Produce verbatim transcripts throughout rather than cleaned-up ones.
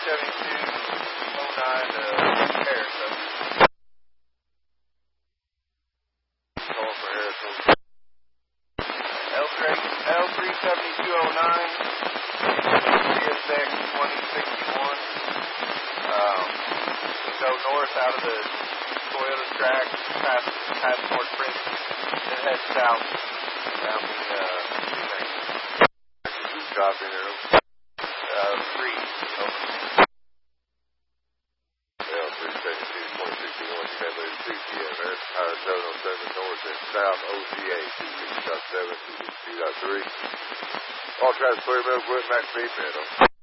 seventy-two oh nine to Harrison. Call for Harrison. L three seventy-two oh nine, C S X twenty sixty-one. Um, go north out of the Toyota track, past, past Fort Princeton, and head south down the, uh, Who's copying there? uh, three. L three seventy-two twenty sixty-one, you have a C P M there. Higher seven oh seven north and south O C A two sixty point seven, two sixty point three. All traffic clear, middle foot, max speed, middle.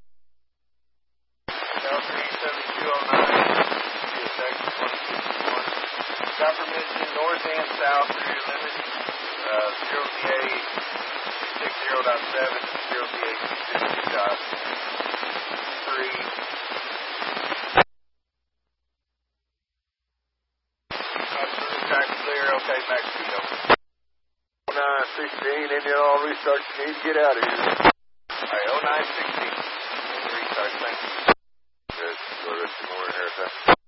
L three seventy-two oh nine, C S X twenty sixty-one. Got permission north and south through your limit, uh, zero P A two sixty point seven, zero P A two fifty point three. Track clear, okay, max speed open. nine sixteen, Indian all restart, you need to get out of here. Alright, oh nine sixteen. Restart, thank you. Good, go to this morning, Harrison.